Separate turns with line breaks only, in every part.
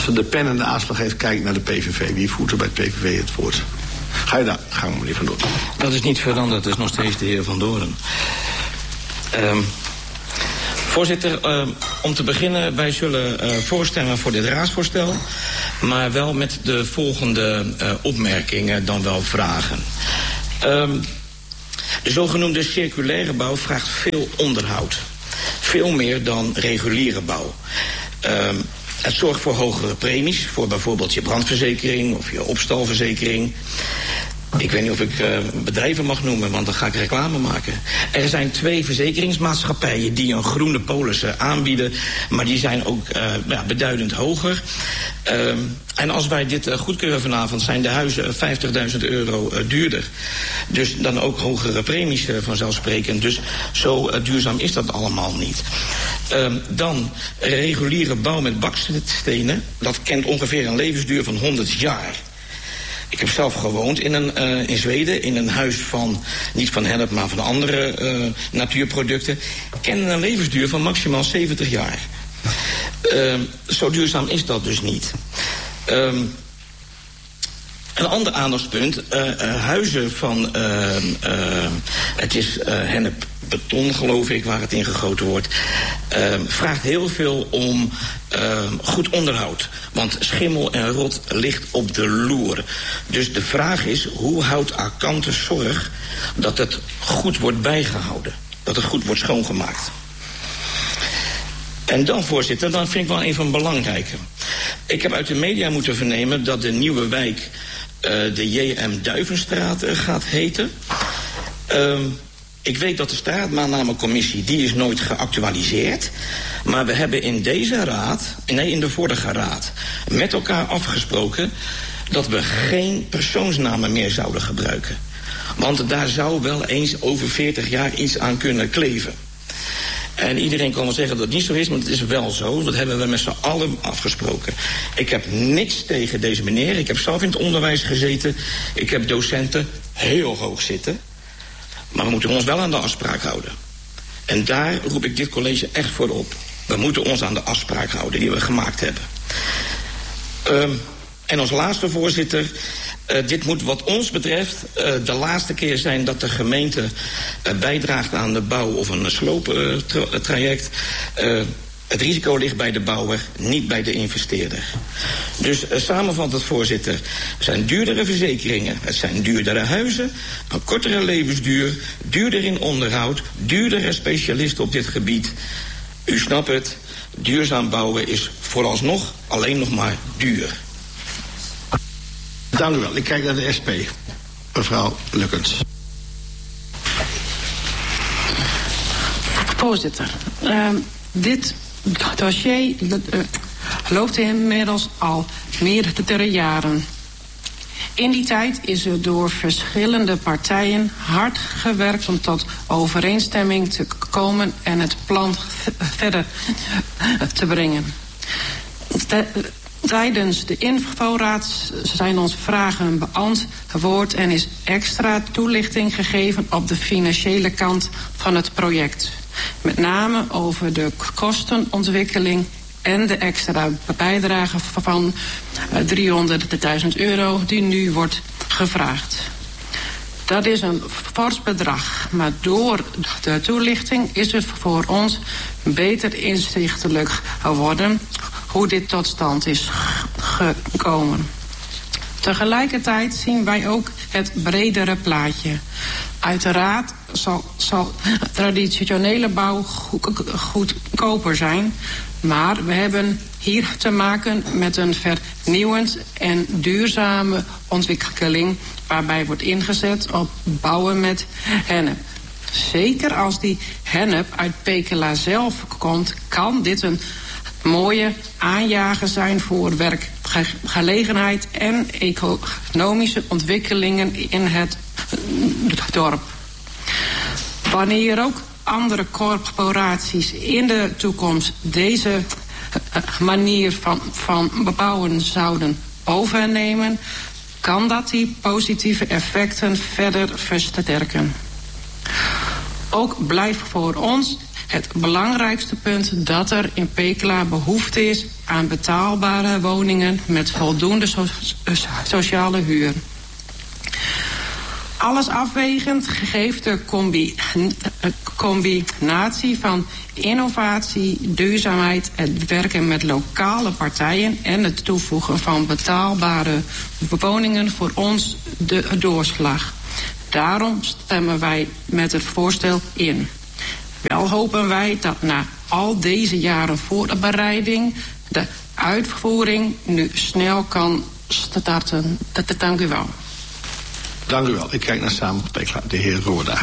ze de pen en de aanslag heeft, kijk naar de PVV. Wie voert er bij het PVV het woord? Ga je daar, gang meneer Van Doorn.
Dat is niet veranderd, dat is nog steeds de heer Van Doorn. Voorzitter, om te beginnen, wij zullen voorstemmen voor dit raadsvoorstel, maar wel met de volgende opmerkingen, dan wel vragen. De zogenoemde circulaire bouw vraagt veel onderhoud. Veel meer dan reguliere bouw. Het zorgt voor hogere premies, voor bijvoorbeeld je brandverzekering of je opstalverzekering. Ik weet niet of ik bedrijven mag noemen, want dan ga ik reclame maken. Er zijn 2 verzekeringsmaatschappijen die een groene polis aanbieden, maar die zijn ook beduidend hoger. En als wij dit goedkeuren vanavond, zijn de huizen €50.000 duurder. Dus dan ook hogere premies vanzelfsprekend. Dus zo duurzaam is dat allemaal niet. Dan reguliere bouw met bakstenen. Dat kent ongeveer een levensduur van 100 jaar. Ik heb zelf gewoond in Zweden in een huis van, niet van hennep, maar van andere natuurproducten. Kennen een levensduur van maximaal 70 jaar. Zo duurzaam is dat dus niet. Een ander aandachtspunt, huizen van, het is hennepbeton geloof ik, waar het in gegoten wordt, vraagt heel veel om goed onderhoud. Want schimmel en rot ligt op de loer. Dus de vraag is, hoe houdt Arcante zorg dat het goed wordt bijgehouden? Dat het goed wordt schoongemaakt? En dan, voorzitter, dan vind ik wel een van de belangrijke. Ik heb uit de media moeten vernemen dat de nieuwe wijk de J.M. Duivenstraat gaat heten. Ik weet dat de straatnamencommissie, die is nooit geactualiseerd. Maar we hebben in deze raad, nee, in de vorige raad, met elkaar afgesproken dat we geen persoonsnamen meer zouden gebruiken. Want daar zou wel eens over 40 jaar iets aan kunnen kleven. En iedereen kan wel zeggen dat het niet zo is, maar het is wel zo. Dat hebben we met z'n allen afgesproken. Ik heb niks tegen deze meneer. Ik heb zelf in het onderwijs gezeten. Ik heb docenten heel hoog zitten. Maar we moeten ons wel aan de afspraak houden. En daar roep ik dit college echt voor op. We moeten ons aan de afspraak houden die we gemaakt hebben. En als laatste, voorzitter, dit moet wat ons betreft de laatste keer zijn dat de gemeente bijdraagt aan de bouw of een slooptraject. Het risico ligt bij de bouwer, niet bij de investeerder. Dus samenvattend, voorzitter, er zijn duurdere verzekeringen, het zijn duurdere huizen, een kortere levensduur, duurder in onderhoud, duurdere specialisten op dit gebied. U snapt het, duurzaam bouwen is vooralsnog alleen nog maar duur.
Dank u wel. Ik kijk naar de SP. Mevrouw Lukkens.
Voorzitter, dit dossier loopt inmiddels al meerdere jaren. In die tijd is er door verschillende partijen hard gewerkt om tot overeenstemming te komen en het plan verder te brengen. Tijdens de inforaad zijn onze vragen beantwoord en is extra toelichting gegeven op de financiële kant van het project. Met name over de kostenontwikkeling en de extra bijdrage van €300.000 die nu wordt gevraagd. Dat is een fors bedrag, maar door de toelichting is het voor ons beter inzichtelijk geworden hoe dit tot stand is gekomen. Tegelijkertijd zien wij ook het bredere plaatje. Uiteraard zal traditionele bouw goedkoper zijn, maar we hebben hier te maken met een vernieuwend en duurzame ontwikkeling waarbij wordt ingezet op bouwen met hennep. Zeker als die hennep uit Pekela zelf komt, kan dit een mooie aanjager zijn voor werkgelegenheid en economische ontwikkelingen in het dorp. Wanneer ook andere corporaties in de toekomst deze manier van bebouwen zouden overnemen, kan dat die positieve effecten verder versterken. Ook blijft voor ons het belangrijkste punt dat er in Pekela behoefte is aan betaalbare woningen met voldoende sociale huur. Alles afwegend geeft de combinatie van innovatie, duurzaamheid, het werken met lokale partijen en het toevoegen van betaalbare woningen voor ons de doorslag. Daarom stemmen wij met het voorstel in. Wel hopen wij dat na al deze jaren voorbereiding de uitvoering nu snel kan starten. Dank u wel.
Dank u wel. Ik kijk naar Samen voor Pekela, de heer Roorda.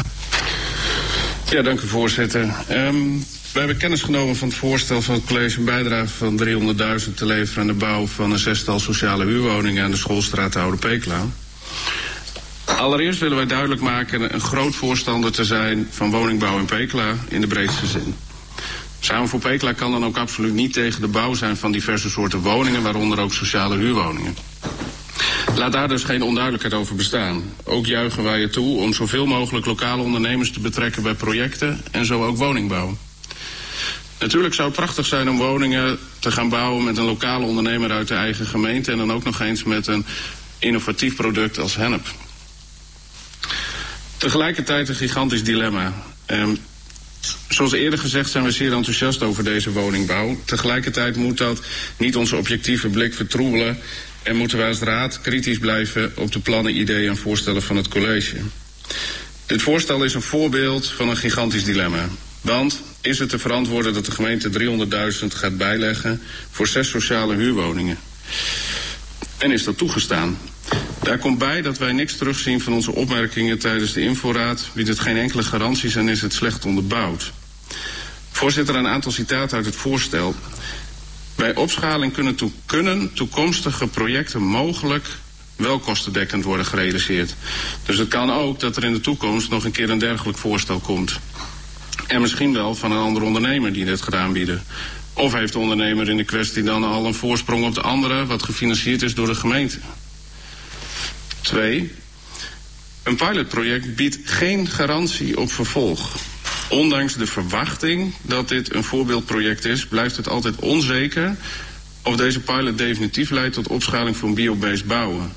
Ja, dank u voorzitter. We hebben kennis genomen van het voorstel van het college een bijdrage van 300.000 te leveren aan de bouw van een 6-tal sociale huurwoningen aan de Schoolstraat Oude Pekela. Allereerst willen wij duidelijk maken een groot voorstander te zijn van woningbouw in Pekela in de breedste zin. Samen voor Pekela kan dan ook absoluut niet tegen de bouw zijn van diverse soorten woningen, waaronder ook sociale huurwoningen. Laat daar dus geen onduidelijkheid over bestaan. Ook juichen wij ertoe om zoveel mogelijk lokale ondernemers te betrekken bij projecten en zo ook woningbouw. Natuurlijk zou het prachtig zijn om woningen te gaan bouwen met een lokale ondernemer uit de eigen gemeente en dan ook nog eens met een innovatief product als hennep. Tegelijkertijd een gigantisch dilemma. Zoals eerder gezegd zijn we zeer enthousiast over deze woningbouw. Tegelijkertijd moet dat niet onze objectieve blik vertroebelen en moeten wij als raad kritisch blijven op de plannen, ideeën en voorstellen van het college. Dit voorstel is een voorbeeld van een gigantisch dilemma. Want is het te verantwoorden dat de gemeente 300.000 gaat bijleggen voor 6 sociale huurwoningen? En is dat toegestaan? Daar komt bij dat wij niks terugzien van onze opmerkingen tijdens de inforaad, biedt het geen enkele garanties en is het slecht onderbouwd. Voorzitter, een aantal citaten uit het voorstel. Bij opschaling kunnen toekomstige projecten mogelijk wel kostendekkend worden gerealiseerd. Dus het kan ook dat er in de toekomst nog een keer een dergelijk voorstel komt. En misschien wel van een andere ondernemer die dit gaat aanbieden. Of heeft de ondernemer in de kwestie dan al een voorsprong op de andere, wat gefinancierd is door de gemeente? 2. Een pilotproject biedt geen garantie op vervolg. Ondanks de verwachting dat dit een voorbeeldproject is, blijft het altijd onzeker of deze pilot definitief leidt tot opschaling van biobased bouwen.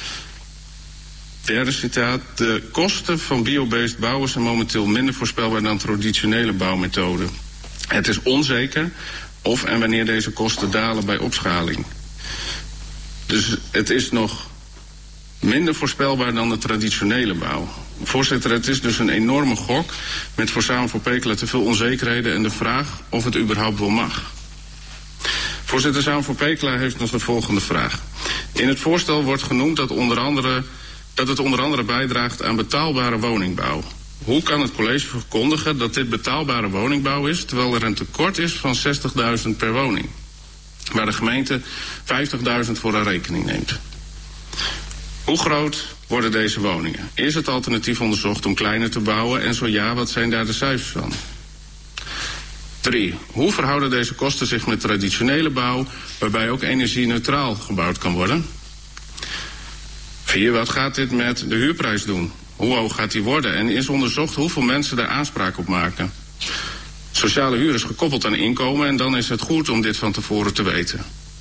Derde citaat. De kosten van biobased bouwen zijn momenteel minder voorspelbaar dan traditionele bouwmethoden. Het is onzeker of en wanneer deze kosten dalen bij opschaling. Dus het is nog minder voorspelbaar dan de traditionele bouw. Voorzitter, het is dus een enorme gok met voor Samen voor Pekela te veel onzekerheden en de vraag of het überhaupt wel mag. Voorzitter, Samen voor Pekela heeft nog de volgende vraag. In het voorstel wordt genoemd dat het onder andere bijdraagt aan betaalbare woningbouw. Hoe kan het college verkondigen dat dit betaalbare woningbouw is, terwijl er een tekort is van 60.000 per woning, waar de gemeente 50.000 voor haar rekening neemt? Hoe groot worden deze woningen? Is het alternatief onderzocht om kleiner te bouwen en zo ja, wat zijn daar de cijfers van? 3. Hoe verhouden deze kosten zich met traditionele bouw, waarbij ook energie-neutraal gebouwd kan worden? 4. Wat gaat dit met de huurprijs doen? Hoe hoog gaat die worden? En is onderzocht hoeveel mensen daar aanspraak op maken? Sociale huur is gekoppeld aan inkomen en dan is het goed om dit van tevoren te weten.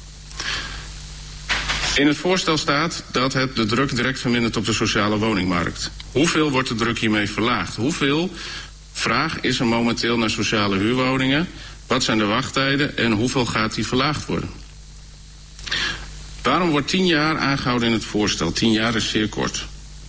In het voorstel staat dat het de druk direct vermindert op de sociale woningmarkt. Hoeveel wordt de druk hiermee verlaagd? Hoeveel vraag is er momenteel naar sociale huurwoningen? Wat zijn de wachttijden en hoeveel gaat die verlaagd worden? Waarom wordt 10 jaar aangehouden in het voorstel? 10 jaar is zeer kort.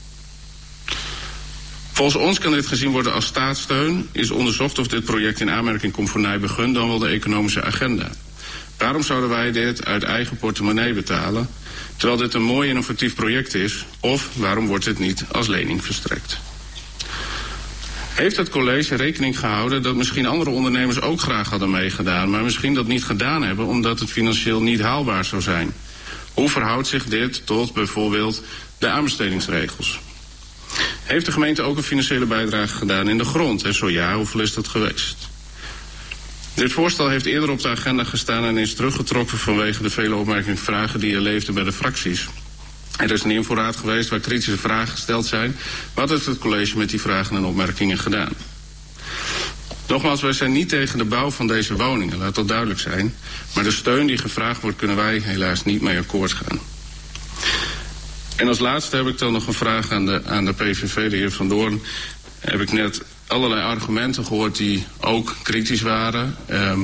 Volgens ons kan dit gezien worden als staatssteun. Is onderzocht of dit project in aanmerking komt voor Nijbegun, dan wel de economische agenda. Waarom zouden wij dit uit eigen portemonnee betalen, terwijl dit een mooi innovatief project is? Of waarom wordt dit niet als lening verstrekt? Heeft het college rekening gehouden dat misschien andere ondernemers ook graag hadden meegedaan, maar misschien dat niet gedaan hebben omdat het financieel niet haalbaar zou zijn? Hoe verhoudt zich dit tot bijvoorbeeld de aanbestedingsregels? Heeft de gemeente ook een financiële bijdrage gedaan in de grond? En zo ja, hoeveel is dat geweest? Dit voorstel heeft eerder op de agenda gestaan en is teruggetrokken vanwege de vele opmerkingen en vragen die er leefden bij de fracties. Er is een inforaad geweest waar kritische vragen gesteld zijn. Wat heeft het college met die vragen en opmerkingen gedaan? Nogmaals, wij zijn niet tegen de bouw van deze woningen, laat dat duidelijk zijn. Maar de steun die gevraagd wordt, kunnen wij helaas niet mee akkoord gaan. En als laatste heb ik dan nog een vraag aan de PVV, de heer Van Doorn. Heb ik net allerlei argumenten gehoord die ook kritisch waren.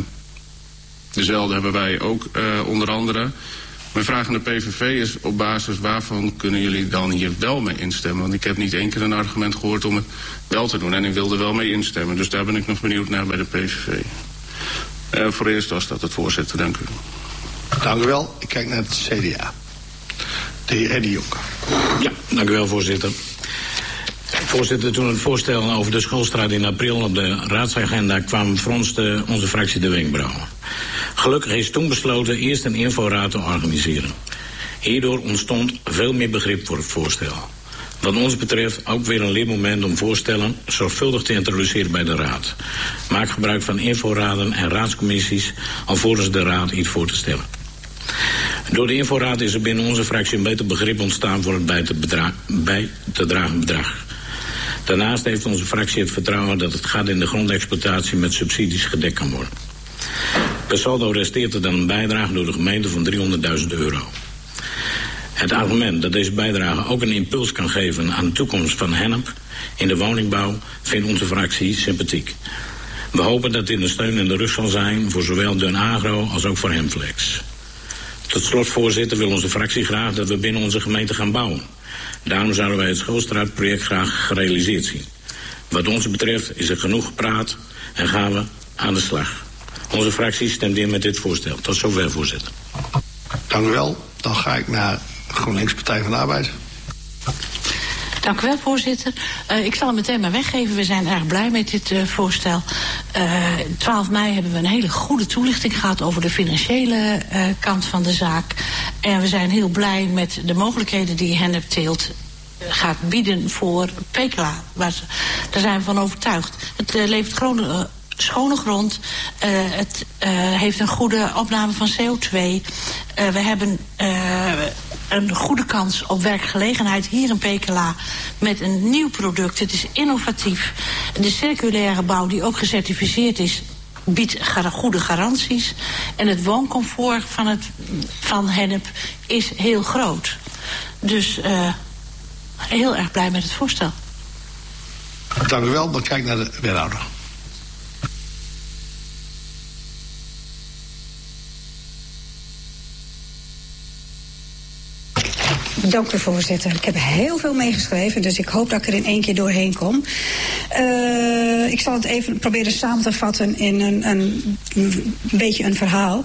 Dezelfde hebben wij ook onder andere. Mijn vraag aan de PVV is op basis waarvan kunnen jullie dan hier wel mee instemmen? Want ik heb niet één keer een argument gehoord om het wel te doen. En ik wilde wel mee instemmen. Dus daar ben ik nog benieuwd naar bij de PVV. Voor eerst was dat het, voorzitter. Dank u.
Dank u wel. Ik kijk naar het CDA. De heer Eddy Jonker.
Ja, dank u wel, voorzitter. Voorzitter, toen het voorstel over de schoolstraat in april op de raadsagenda kwam, fronste onze fractie de wenkbrauwen. Gelukkig is toen besloten eerst een inforaad te organiseren. Hierdoor ontstond veel meer begrip voor het voorstel. Wat ons betreft ook weer een leermoment om voorstellen zorgvuldig te introduceren bij de raad. Maak gebruik van inforaden en raadscommissies alvorens de raad iets voor te stellen. Door de inforaad is er binnen onze fractie een beter begrip ontstaan voor het bij te dragen bedrag. Daarnaast heeft onze fractie het vertrouwen dat het gat in de grondexploitatie met subsidies gedekt kan worden. Per saldo resteert er dan een bijdrage door de gemeente van €300.000. Het argument dat deze bijdrage ook een impuls kan geven aan de toekomst van hennep in de woningbouw vindt onze fractie sympathiek. We hopen dat dit een steun in de rug zal zijn voor zowel Den Agro als ook voor Hemflex. Tot slot, voorzitter, wil onze fractie graag dat we binnen onze gemeente gaan bouwen. Daarom zouden wij het schoolstraatproject graag gerealiseerd zien. Wat ons betreft is er genoeg gepraat en gaan we aan de slag. Onze fractie stemt in met dit voorstel. Tot zover, voorzitter.
Dank u wel. Dan ga ik naar GroenLinks Partij van de Arbeid.
Dank u wel, voorzitter. Ik zal hem meteen maar weggeven. We zijn erg blij met dit voorstel. 12 mei hebben we een hele goede toelichting gehad over de financiële kant van de zaak. En we zijn heel blij met de mogelijkheden die hennepteelt gaat bieden voor Pekela. Daar zijn we van overtuigd. Het levert schone grond. Het heeft een goede opname van CO2. We hebben een goede kans op werkgelegenheid hier in Pekela met een nieuw product. Het is innovatief. De circulaire bouw, die ook gecertificeerd is, biedt goede garanties. En het wooncomfort van hennep is heel groot. Dus heel erg blij met het voorstel.
Dank u wel. Dan kijk ik naar de wethouder.
Dank u, voorzitter. Ik heb heel veel meegeschreven, dus ik hoop dat ik er in één keer doorheen kom. Ik zal het even proberen samen te vatten in een beetje een verhaal.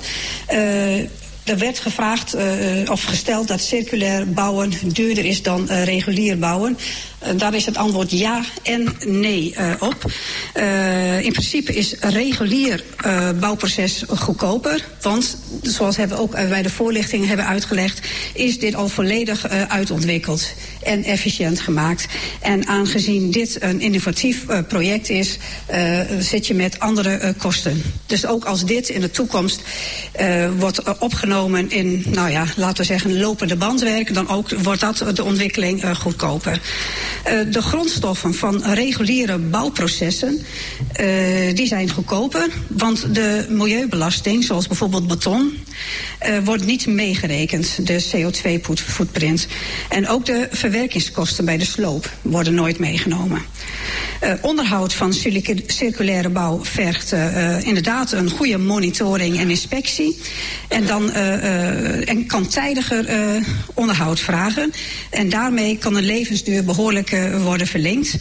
Er werd gevraagd of gesteld dat circulair bouwen duurder is dan regulier bouwen. Daar is het antwoord ja en nee op. In principe is regulier bouwproces goedkoper. Want, zoals we ook bij de voorlichting hebben uitgelegd, is dit al volledig uitontwikkeld en efficiënt gemaakt. En aangezien dit een innovatief project is, zit je met andere kosten. Dus ook als dit in de toekomst wordt opgenomen in, nou ja, laten we zeggen, lopende bandwerk, dan ook wordt dat de ontwikkeling goedkoper. De grondstoffen van reguliere bouwprocessen, die zijn goedkoper, want de milieubelasting, zoals bijvoorbeeld beton, wordt niet meegerekend, de CO2-footprint. En ook de verwerkingskosten bij de sloop worden nooit meegenomen. Onderhoud van circulaire bouw vergt inderdaad een goede monitoring en inspectie. En en kan tijdiger onderhoud vragen. En daarmee kan de levensduur behoorlijk worden verlengd.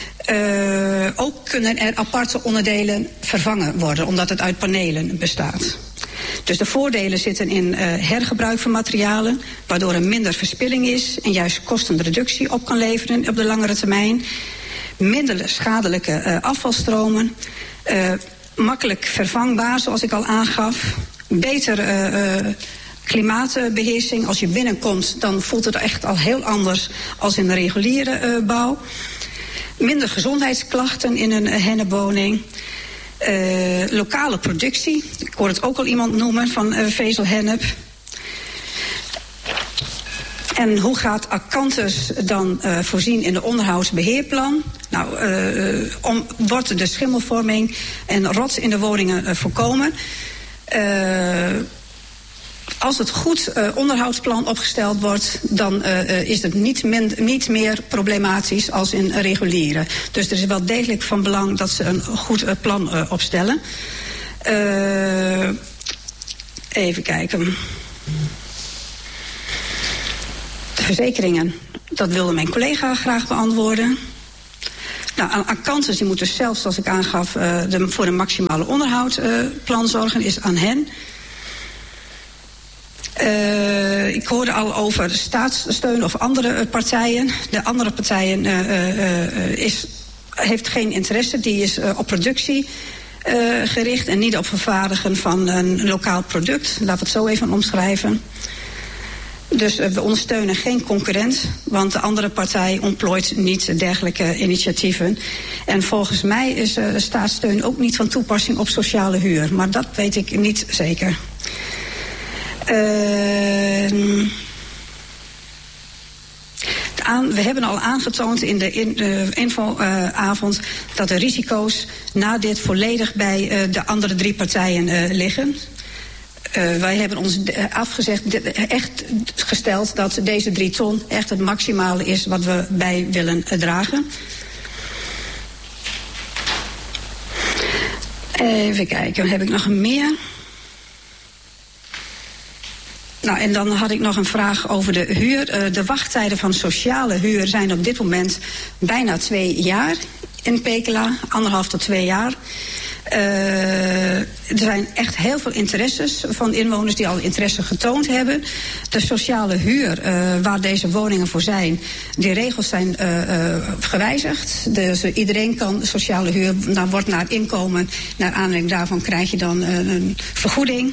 Ook kunnen er aparte onderdelen vervangen worden, omdat het uit panelen bestaat. Dus de voordelen zitten in hergebruik van materialen, waardoor er minder verspilling is en juist kostenreductie op kan leveren op de langere termijn. Minder schadelijke afvalstromen, makkelijk vervangbaar, zoals ik al aangaf. Beter klimaatbeheersing. Als je binnenkomt, dan voelt het echt al heel anders als in de reguliere bouw. Minder gezondheidsklachten in een hennepwoning. Lokale productie. Ik hoor het ook al iemand noemen van vezelhennep. En hoe gaat Acanthus dan voorzien in de onderhoudsbeheerplan? Nou, wordt de schimmelvorming en rots in de woningen voorkomen? Als het goed onderhoudsplan opgesteld wordt, dan is het niet meer problematisch als in reguliere. Dus er is wel degelijk van belang dat ze een goed plan opstellen. Even kijken. De verzekeringen, dat wilde mijn collega graag beantwoorden. Nou, Acanthus die moet dus zelf, zoals ik aangaf, voor een maximale onderhoudsplan zorgen, is aan hen. Ik hoorde al over staatssteun of andere partijen. De andere partijen heeft geen interesse, die is op productie gericht en niet op vervaardigen van een lokaal product. Laten we het zo even omschrijven. Dus we ondersteunen geen concurrent, want de andere partij ontplooit niet dergelijke initiatieven. En volgens mij is staatssteun ook niet van toepassing op sociale huur, maar dat weet ik niet zeker. We hebben al aangetoond in de infoavond dat de risico's na dit volledig bij de andere 3 partijen liggen. Wij hebben ons echt gesteld dat deze 3 ton echt het maximale is wat we bij willen dragen. Even kijken, heb ik nog meer? Nou, en dan had ik nog een vraag over de huur. De wachttijden van sociale huur zijn op dit moment bijna 2 jaar in Pekela, 1,5 tot 2 jaar. Er zijn echt heel veel interesses van inwoners die al interesse getoond hebben. De sociale huur, waar deze woningen voor zijn, die regels zijn gewijzigd. Dus iedereen kan sociale huur, dan wordt naar inkomen, naar aanleiding daarvan krijg je dan een vergoeding.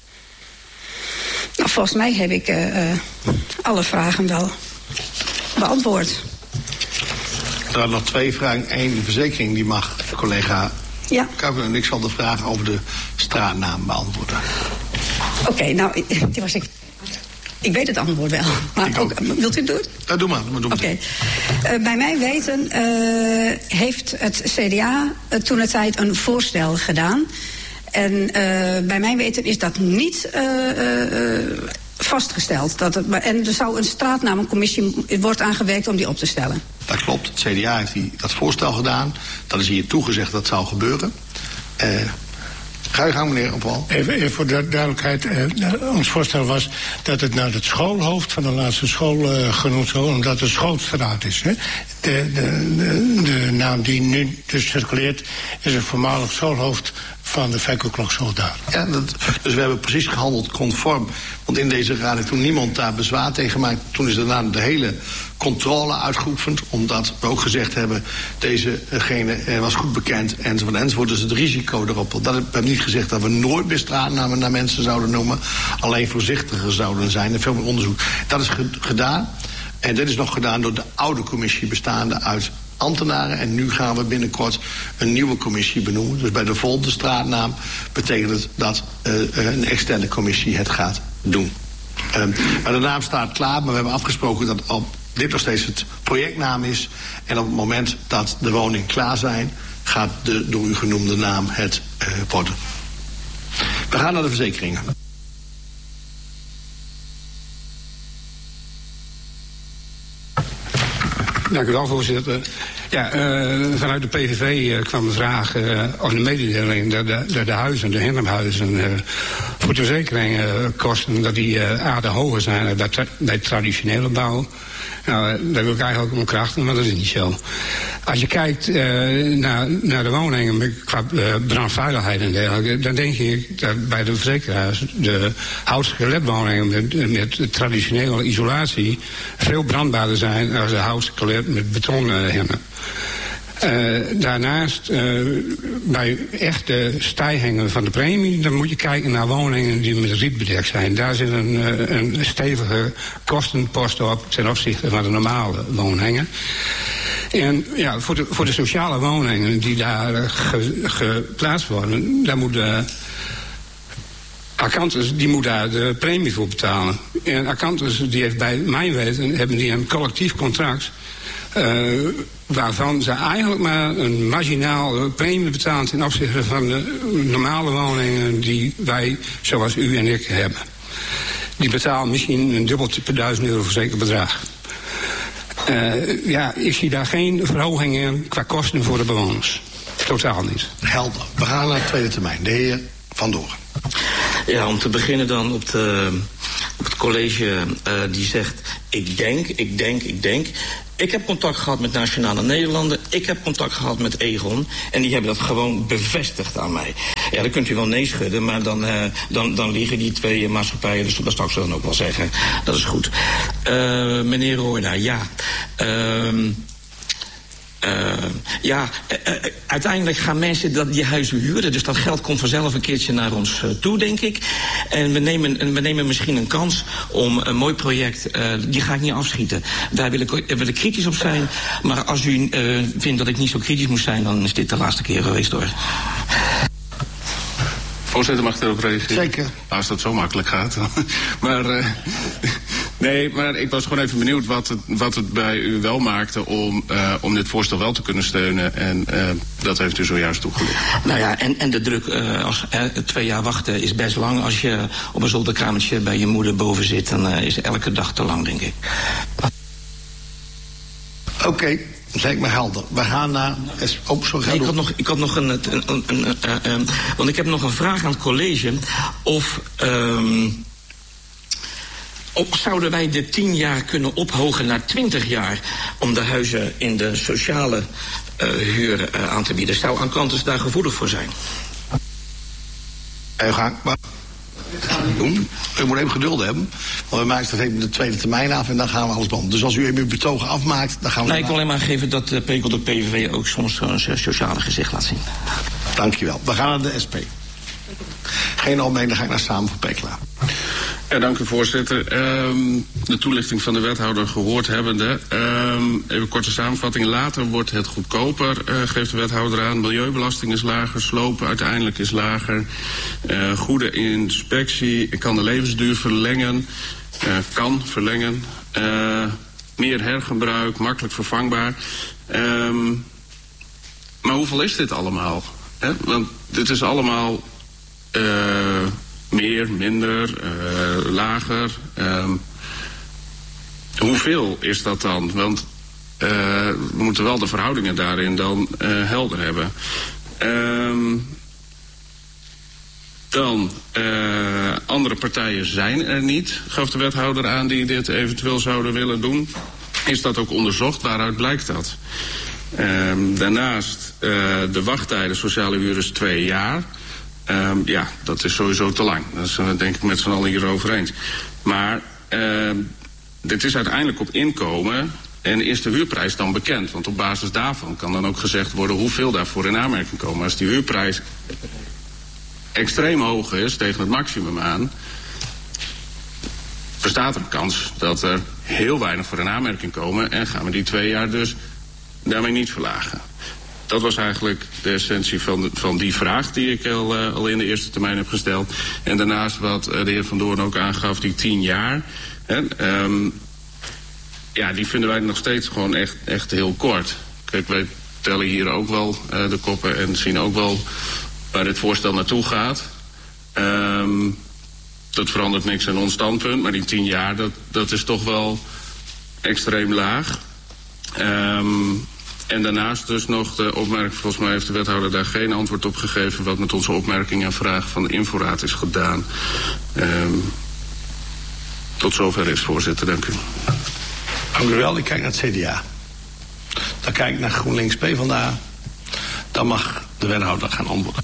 Nou, volgens mij heb ik alle vragen wel beantwoord.
Er waren nog 2 vragen. 1, de verzekering, die mag collega Kuiper en ik zal de vraag over de straatnaam beantwoorden. Oké,
nou, die was ik. Ik weet het antwoord wel. Maar ook, wilt u het doen?
Ja, doe maar.
Oké. Bij mijn weten heeft het CDA toentertijd een voorstel gedaan. En bij mijn weten is dat niet vastgesteld. En er zou een straatnamencommissie wordt aangewerkt om die op te stellen.
Dat klopt. Het CDA heeft dat voorstel gedaan. Dat is hier toegezegd dat zou gebeuren. Ga je gang, meneer Opwal.
Even voor de duidelijkheid. Ons voorstel was dat het naar het schoolhoofd van de laatste school genoemd zou, omdat het Schoolstraat is. Hè? De naam die nu dus circuleert is een voormalig schoolhoofd van de Vekkelklokschool daar. Ja,
dus we hebben precies gehandeld conform. Want in deze raad heeft toen niemand daar bezwaar tegen gemaakt. Toen is daarna de hele controle uitgeoefend. Omdat we ook gezegd hebben, dezegene was goed bekend enzovoort. Dus het risico erop. We hebben niet gezegd dat we nooit meer straatnamen naar mensen zouden noemen. Alleen voorzichtiger zouden zijn en veel meer onderzoek. Dat is gedaan. En dit is nog gedaan door de oude commissie bestaande uit ambtenaren. En nu gaan we binnenkort een nieuwe commissie benoemen. Dus bij de volgende straatnaam betekent het dat een externe commissie het gaat doen. Maar de naam staat klaar, maar we hebben afgesproken dat dit nog steeds het projectnaam is. En op het moment dat de woningen klaar zijn, gaat de door u genoemde naam het worden. We gaan naar de verzekeringen.
Dank u wel, voorzitter. Ja, vanuit de PVV kwam de vraag of de mededeling dat de huizen, de Hennemhuizen, voor de verzekeringen dat die aardig hoger zijn dan bij traditionele bouw. Nou, daar wil ik eigenlijk om krachten, maar dat is niet zo. Als je kijkt naar de woningen qua brandveiligheid en dergelijke, dan denk ik dat bij de verzekeraars de houtskeletwoningen met traditionele isolatie veel brandbaarder zijn als de houtskelet met betonhennen. Daarnaast, bij echte stijgingen van de premie, dan moet je kijken naar woningen die met riet bedekt zijn. Daar zit een stevige kostenpost op ten opzichte van de normale woningen. En ja, voor de sociale woningen die daar geplaatst worden, daar moet Acanthus die moet daar de premie voor betalen. En Acanthus, die heeft bij mijn weten, hebben die een collectief contract, waarvan ze eigenlijk maar een marginaal premie betalen ten opzichte van de normale woningen die wij, zoals u en ik, hebben. Die betalen misschien een dubbeltje per €1000 voor zeker bedrag. Ik zie daar geen verhoging in qua kosten voor de bewoners. Totaal niet.
Helder. We gaan naar de tweede termijn. De heer Van Doren.
Ja, om te beginnen dan op het college die zegt, ik denk. Ik heb contact gehad met Nationale Nederlanden. Ik heb contact gehad met Egon. En die hebben dat gewoon bevestigd aan mij. Ja, dan kunt u wel nee schudden, maar dan liegen die twee maatschappijen. Dus dat zal ik zo dan ook wel zeggen. Dat is goed. Meneer Roorda, ja. Uiteindelijk gaan mensen die huizen huren. Dus dat geld komt vanzelf een keertje naar ons toe, denk ik. En we nemen misschien een kans om een mooi project, die ga ik niet afschieten. Daar wil ik kritisch op zijn. Maar als u vindt dat ik niet zo kritisch moet zijn, dan is dit de laatste keer geweest, hoor.
Voorzitter, mag ik erop reageren?
Zeker.
Als dat zo makkelijk gaat. Maar nee, maar ik was gewoon even benieuwd wat het bij u wel maakte om dit voorstel wel te kunnen steunen. En dat heeft u zojuist toegelicht.
Nou ja, en de druk, 2 jaar wachten is best lang. Als je op een zolderkamertje bij je moeder boven zit, dan is elke dag te lang, denk ik.
Oké. Lijkt me helder. We gaan naar...
Ik had nog want ik heb nog een vraag aan het college. Of zouden wij de 10 jaar kunnen ophogen naar 20 jaar... om de huizen in de sociale huur aan te bieden? Zou Acanthus daar gevoelig voor zijn?
Doen. U moet even geduld hebben. Want we maken even de tweede termijn af en dan gaan we alles doen. Dus als u even uw betogen afmaakt, dan gaan we...
Nee, ik wil alleen maar geven dat de PVV ook soms zo'n sociale gezicht laat zien.
Dankjewel. We gaan naar de SP. Geen algemeen, dan ga ik naar Samen voor Pekela.
Ja, dank u, voorzitter. De toelichting van de wethouder gehoord hebbende. Even korte samenvatting. Later wordt het goedkoper, geeft de wethouder aan. Milieubelasting is lager, slopen uiteindelijk is lager. Goede inspectie, kan de levensduur verlengen. Kan verlengen. Meer hergebruik, makkelijk vervangbaar. Maar hoeveel is dit allemaal? Want dit is allemaal... meer, minder, lager. Hoeveel is dat dan? Want we moeten wel de verhoudingen daarin dan helder hebben. Dan, andere partijen zijn er niet, gaf de wethouder aan, die dit eventueel zouden willen doen. Is dat ook onderzocht? Waaruit blijkt dat? Daarnaast, de wachttijden sociale huur is 2 jaar. Ja, dat is sowieso te lang. Dat is denk ik met z'n allen hierover eens. Maar dit is uiteindelijk op inkomen en is de huurprijs dan bekend. Want op basis daarvan kan dan ook gezegd worden hoeveel daarvoor in aanmerking komen. Als die huurprijs extreem hoog is, tegen het maximum aan, bestaat er een kans dat er heel weinig voor in aanmerking komen en gaan we die 2 jaar dus daarmee niet verlagen. Dat was eigenlijk de essentie van die vraag die ik al in de eerste termijn heb gesteld. En daarnaast wat de heer Van Doorn ook aangaf, die 10 jaar. Ja, die vinden wij nog steeds gewoon echt heel kort. Kijk, wij tellen hier ook wel de koppen en zien ook wel waar dit voorstel naartoe gaat. Dat verandert niks aan ons standpunt, maar die 10 jaar, dat is toch wel extreem laag. En daarnaast dus nog de opmerking, volgens mij heeft de wethouder daar geen antwoord op gegeven, wat met onze opmerkingen en vragen van de Inforaad is gedaan. Tot zover is, voorzitter. Dank u.
Dank u wel. Ik kijk naar het CDA. Dan kijk ik naar GroenLinks PvdA. Dan mag de wethouder gaan antwoorden.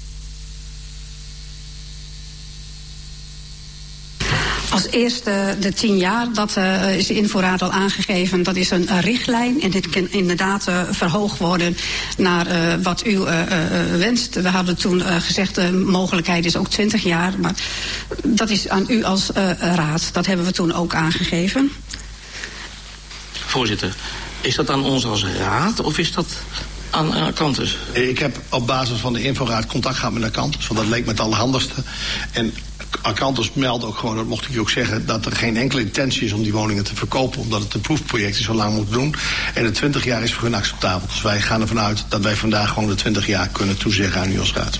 Als eerste de 10 jaar, dat is in voorraad al aangegeven. Dat is een richtlijn en dit kan inderdaad verhoogd worden naar wat u wenst. We hadden toen gezegd de mogelijkheid is ook 20 jaar. Maar dat is aan u als raad. Dat hebben we toen ook aangegeven.
Voorzitter, is dat aan ons als raad of is dat aan Acanthus?
Ik heb op basis van de Inforaad contact gehad met Acanthus, want dat leek me het allerhandigste. En Acanthus meldt ook gewoon, dat mocht ik je ook zeggen, dat er geen enkele intentie is om die woningen te verkopen, omdat het een proefproject is, zo lang moet doen. En de 20 jaar is voor hun acceptabel. Dus wij gaan ervan uit dat wij vandaag gewoon de 20 jaar kunnen toezeggen aan u als raad.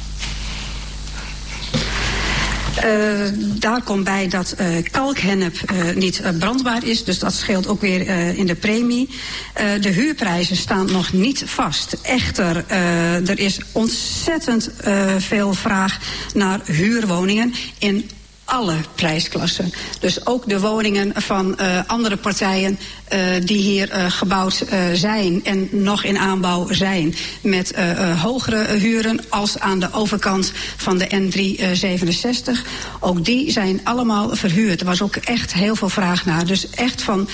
Daar komt bij dat kalkhennep niet brandbaar is. Dus dat scheelt ook weer in de premie. De huurprijzen staan nog niet vast. Echter, er is ontzettend veel vraag naar huurwoningen in alle prijsklassen. Dus ook de woningen van andere partijen die hier gebouwd zijn en nog in aanbouw zijn, met hogere huren als aan de overkant van de N367. Ook die zijn allemaal verhuurd. Er was ook echt heel veel vraag naar. Dus echt van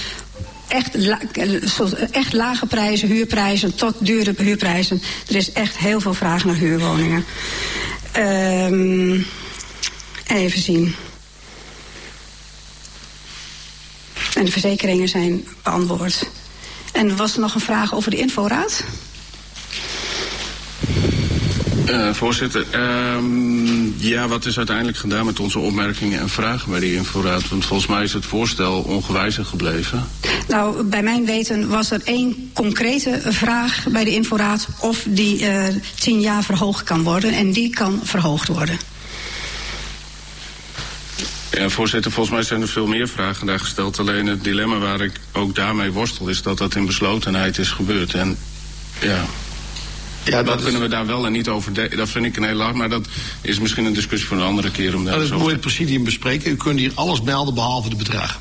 echt lage prijzen, huurprijzen, tot dure huurprijzen. Er is echt heel veel vraag naar huurwoningen. Even zien. En de verzekeringen zijn beantwoord. En was er nog een vraag over de Inforaad?
Voorzitter, ja, wat is uiteindelijk gedaan met onze opmerkingen en vragen bij die Inforaad? Want volgens mij is het voorstel ongewijzigd gebleven.
Nou, bij mijn weten was er 1 concrete vraag bij de Inforaad of die 10 jaar verhoogd kan worden. En die kan verhoogd worden.
Ja, voorzitter, volgens mij zijn er veel meer vragen daar gesteld. Alleen het dilemma waar ik ook daarmee worstel is dat in beslotenheid is gebeurd. En ja, dat kunnen we daar wel en niet over. Dat vind ik een heel laag, maar dat is misschien een discussie voor een andere keer. Om
dat moet het presidium bespreken. U kunt hier alles melden behalve de bedragen.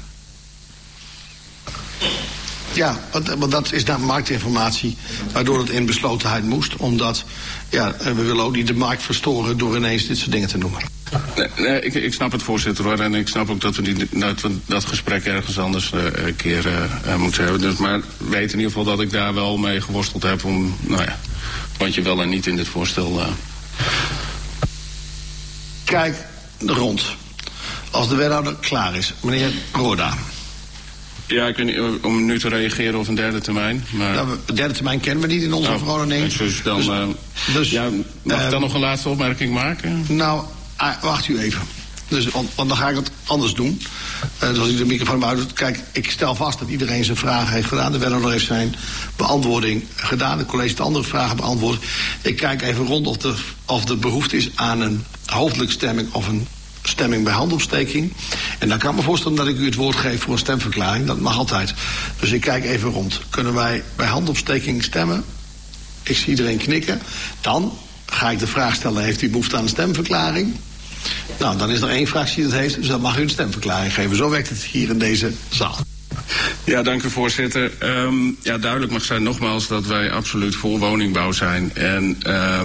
Ja, want dat is naar marktinformatie, waardoor het in beslotenheid moest. Omdat, ja, we willen ook niet de markt verstoren door ineens dit soort dingen te noemen.
Nee, ik snap het, voorzitter, hoor. En ik snap ook dat we dat gesprek ergens anders een keer moeten hebben. Dus, maar weet in ieder geval dat ik daar wel mee geworsteld heb om, nou ja, wat je wel en niet in dit voorstel.
Kijk rond. Als de wethouder klaar is, meneer Roda.
Ja, ik weet niet om nu te reageren op een derde termijn. Maar
nou, een derde termijn kennen we niet in onze verordening.
Dus ja, mag ik dan nog een laatste opmerking maken?
Nou, wacht u even. Dus, want dan ga ik het anders doen. Dus als ik de microfoon uitdoet. Kijk, ik stel vast dat iedereen zijn vragen heeft gedaan. De wethouder heeft zijn beantwoording gedaan. Het college heeft de andere vragen beantwoord. Ik kijk even rond of er behoefte is aan een hoofdelijke stemming of een stemming bij handopsteking. En dan kan ik me voorstellen dat ik u het woord geef voor een stemverklaring. Dat mag altijd. Dus ik kijk even rond. Kunnen wij bij handopsteking stemmen? Ik zie iedereen knikken. Dan ga ik de vraag stellen, heeft u behoefte aan een stemverklaring? Nou, dan is er 1 fractie die dat heeft, dus dan mag u een stemverklaring geven. Zo werkt het hier in deze zaal.
Ja, dank u, voorzitter. Ja, duidelijk mag zijn nogmaals dat wij absoluut voor woningbouw zijn. En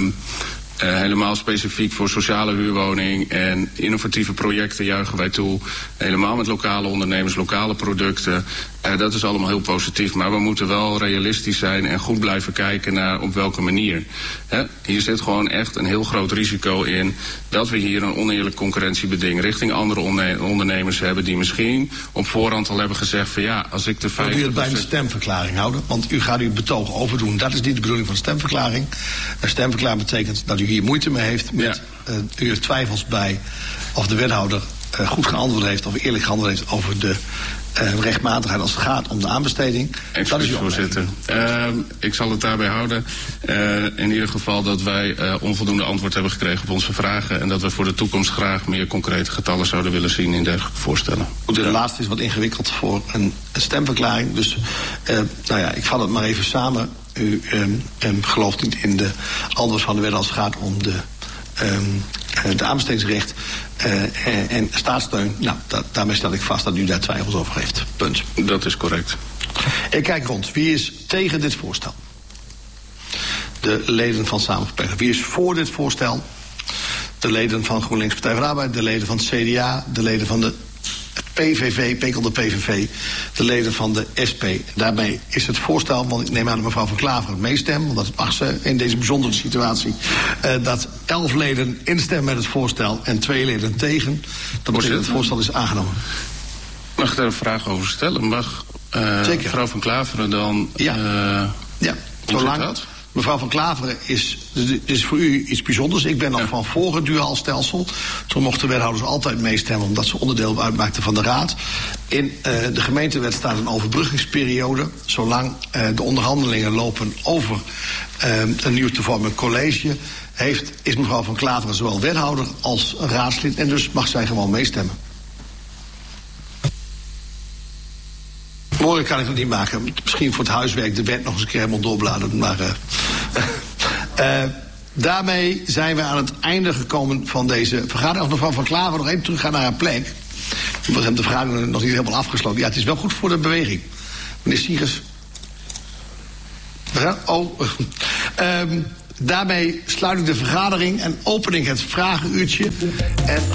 helemaal specifiek voor sociale huurwoning en innovatieve projecten juichen wij toe. Helemaal met lokale ondernemers, lokale producten. Dat is allemaal heel positief. Maar we moeten wel realistisch zijn en goed blijven kijken naar op welke manier. Hier zit gewoon echt een heel groot risico in dat we hier een oneerlijk concurrentiebeding richting andere ondernemers hebben die misschien op voorhand al hebben gezegd van ja, als ik de 50%...
Wil u het bij een stemverklaring houden? Want u gaat uw betoog overdoen. Dat is niet de bedoeling van een stemverklaring. Een stemverklaring betekent dat u hier moeite mee heeft met u heeft twijfels bij of de wethouder goed geantwoord heeft of eerlijk geantwoord heeft over de rechtmatigheid als het gaat om de aanbesteding. Dat is uw
voorzitter. Ik zal het daarbij houden. In ieder geval dat wij onvoldoende antwoord hebben gekregen op onze vragen en dat we voor de toekomst graag meer concrete getallen zouden willen zien in dergelijke voorstellen.
Goed, de laatste is wat ingewikkeld voor een stemverklaring. Dus nou ja, ik vat het maar even samen. U gelooft niet in de antwoord van de wet als het gaat om de aanbestedingsrecht en staatssteun. Nou, daarmee stel ik vast dat u daar twijfels over heeft. Punt.
Dat is correct.
Ik kijk rond. Wie is tegen dit voorstel? De leden van Samengeperkt. Wie is voor dit voorstel? De leden van GroenLinks Partij van de Arbeid, de leden van het CDA, de leden van de PVV, de PVV, de leden van de SP. Daarmee is het voorstel, want ik neem aan dat mevrouw Van Klaver het meestemt, want dat mag ze in deze bijzondere situatie, dat 11 leden instemmen met het voorstel en 2 leden tegen. Dat betekent dat het voorstel is aangenomen.
Mag ik daar een vraag over stellen? Mag mevrouw Van Klaveren dan...
Ja, Mevrouw van Klaveren is voor u iets bijzonders. Ik ben nog van voor het duaalstelsel. Toen mochten wethouders altijd meestemmen omdat ze onderdeel uitmaakten van de raad. In de gemeentewet staat een overbruggingsperiode. Zolang de onderhandelingen lopen over een nieuw te vormen college, is mevrouw van Klaveren zowel wethouder als raadslid. En dus mag zij gewoon meestemmen. Morgen kan ik het niet maken. Misschien voor het huiswerk de wet nog eens een keer helemaal doorbladeren. Maar daarmee zijn we aan het einde gekomen van deze vergadering. Als mevrouw van Klaveren nog even teruggaan naar haar plek. We hebben de vergadering nog niet helemaal afgesloten. Ja, het is wel goed voor de beweging. Meneer Siegers. Daarmee sluit ik de vergadering en open ik het vragenuurtje. En